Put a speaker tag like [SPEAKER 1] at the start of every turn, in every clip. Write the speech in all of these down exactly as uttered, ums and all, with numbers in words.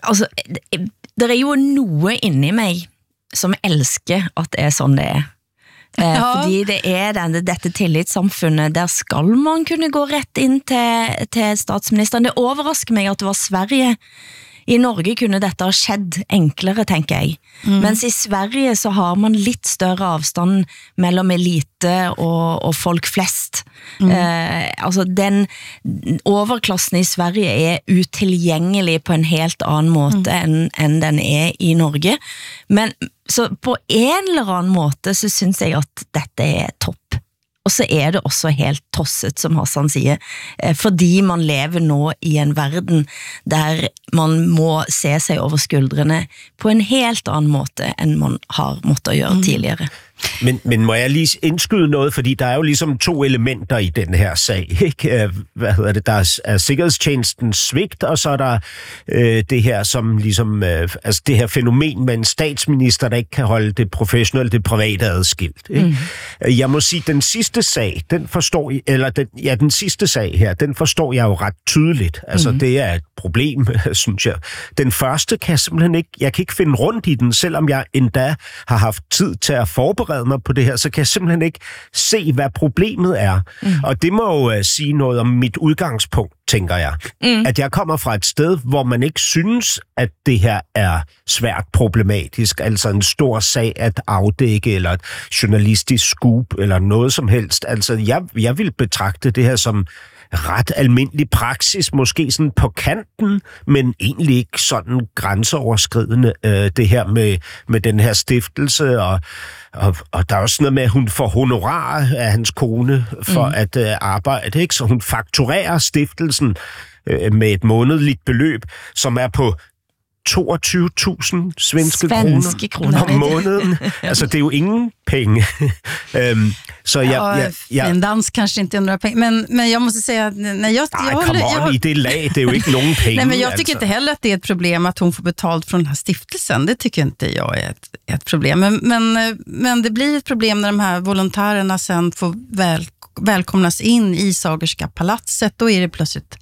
[SPEAKER 1] altså, det er jo noe inni meg som elsker at det er sånn det er. Eh, ja. Fordi det er denne, dette tillitssamfunnet, der skal man kunne gå rett inn til, til statsministeren. Det overrasker meg at det var Sverige. I Norge kunne dette ha skjedd enklere, tenker jeg. Mm. Mens i Sverige så har man litt større avstand mellom elite og, og folk flest. Mm. Eh, altså den overklassen i Sverige er utilgjengelig på en helt annen måte mm. enn, enn den er i Norge. Men så på en eller annen måte så synes jeg at dette er topp. Og så er det også helt tosset, som Hassan sier, fordi man lever nå i en verden der man må se seg over skuldrene på en helt annen måte enn man har måttet gjøre tidligere.
[SPEAKER 2] Men, men må jeg lige indskyde noget, fordi der er jo ligesom to elementer i den her sag, ikke? Hvad hedder det? Der er, er sikkerhedstjenestens svigt, og så er der øh, det her som ligesom, øh, altså det her fænomen med en statsminister, der ikke kan holde det professionelle, det private adskilt. Ikke? Mm. Jeg må sige, den sidste sag, den forstår jeg, eller den, ja, den sidste sag her, den forstår jeg jo ret tydeligt. Altså mm. det er et problem, synes jeg. Den første kan jeg simpelthen ikke, jeg kan ikke finde rundt i den, selvom jeg endda har haft tid til at forberede mig på det her, så kan jeg simpelthen ikke se, hvad problemet er. Mm. Og det må jo uh, sige noget om mit udgangspunkt, tænker jeg. Mm. At jeg kommer fra et sted, hvor man ikke synes, at det her er svært problematisk, altså en stor sag at afdække, eller et journalistisk scoop, eller noget som helst. Altså, jeg, jeg vil betragte det her som ret almindelig praksis, måske sådan på kanten, men egentlig ikke sådan grænseoverskridende, øh, det her med, med den her stiftelse, og, og, og der er også noget med, at hun får honorar af hans kone for mm. at øh, arbejde, ikke? Så hun fakturerer stiftelsen øh, med et månedligt beløb, som er på toogtyve tusind svenske,
[SPEAKER 1] svenske
[SPEAKER 2] kroner, kroner om måneden. Altså, det er jo ingen penge. um, så jeg,
[SPEAKER 3] ja,
[SPEAKER 2] jeg, jeg,
[SPEAKER 3] en dans kanske inte är några pengar, men, men jag måste säga att när jag,
[SPEAKER 2] nej,
[SPEAKER 3] jag,
[SPEAKER 2] come
[SPEAKER 3] jag,
[SPEAKER 2] on,
[SPEAKER 3] jag,
[SPEAKER 2] i det lag, det är ju inte någon pengar.
[SPEAKER 3] Nej, men jag tycker
[SPEAKER 2] alltså.
[SPEAKER 3] inte heller att det är ett problem att hon får betalt från den här stiftelsen. Det tycker inte jag är ett, ett problem. Men, men, men det blir ett problem när de här volontärerna sen får väl, välkomnas in i Sagerska palatset. Då är det plötsligt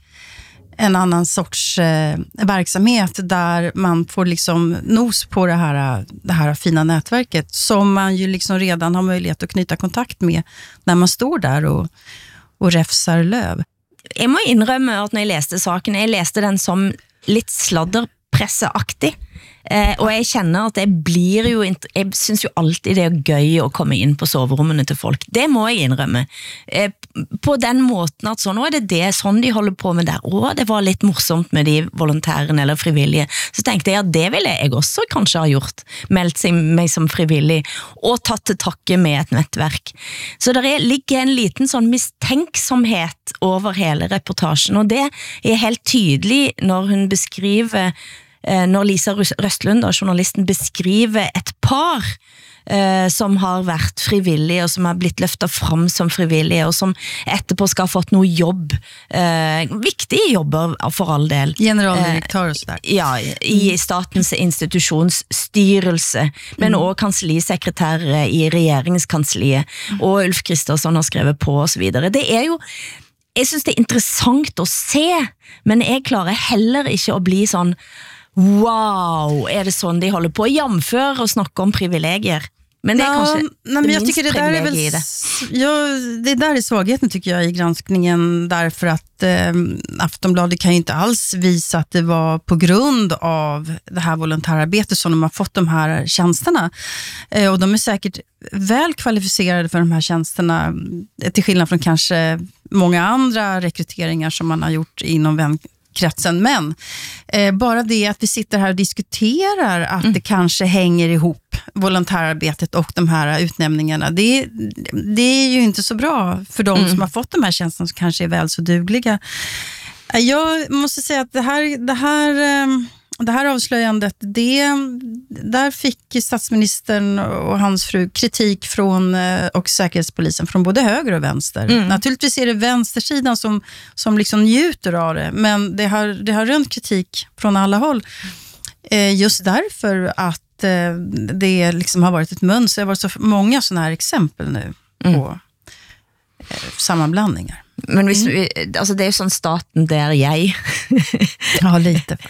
[SPEAKER 3] en annan sorts eh, verksamhet där man får liksom nos på det här, det här fina nätverket som man ju liksom redan har möjlighet att knyta kontakt med när man står där och, och räfsar löv.
[SPEAKER 1] Jeg må innrømme at når jeg leste saken, jeg leste den som litt sladderpresseaktig. Eh, og jeg kjenner at jeg blir jo, jeg synes jo alltid det er gøy å komme inn på soverommene til folk. Det må jeg innrømme. Eh, på den måten at sånn, nå er det det sånn de holder på med der. Å, det var litt morsomt med de volontærene eller frivillige. Så tenkte jeg at det ville jeg også kanskje ha gjort. Meldt seg meg som frivillig og tatt til takke med et nettverk. Så det ligger en liten sånn mistenksomhet over hele reportasjen, og det er helt tydelig når hun beskriver når Lisa Røstlund, journalisten, beskriver et par eh, som har vært frivillige, og som har blitt løftet fram som frivillige, og som etterpå skal ha fått noe jobb. Eh, viktige jobber for all del.
[SPEAKER 3] Generaldirektør og sådär.
[SPEAKER 1] Eh, ja, i statens institusjonsstyrelse, men også kansllisekretær i regjeringskansliet, og Ulf Kristersson har skrevet på, og så videre. Det er jo, jeg synes det er interessant å se, men jeg klarer heller ikke å bli sånn wow, är det sån de håller på jamför och snacka om privilegier? Men det är ja, kanske nej, men det jag tycker det där är väl i det.
[SPEAKER 3] Ja, det där är svagheten tycker jag i granskningen, därför att eh, Aftonbladet kan ju inte alls visa att det var på grund av det här volontärarbetet som de har fått de här tjänsterna. Eh, och de är säkert väl kvalificerade för de här tjänsterna, till skillnad från kanske många andra rekryteringar som man har gjort inom vän kretsen, men eh, bara det att vi sitter här och diskuterar att mm. det kanske hänger ihop volontärarbetet och de här utnämningarna, det, det är ju inte så bra för de mm. som har fått de här tjänsterna som kanske är väl så dugliga. Jag måste säga att det här, det här, det här avslöjandet, det, där fick statsministern och hans fru kritik från, och säkerhetspolisen från både höger och vänster. Mm. Naturligtvis är det vänstersidan som, som liksom njuter av det, men det har, det har rönt kritik från alla håll. Just därför att det liksom har varit ett mönster. Det har varit så många sådana här exempel nu mm. på sammanblandningar.
[SPEAKER 1] Men hvis, mm. altså det er jo sånn staten der jeg
[SPEAKER 3] ja, lite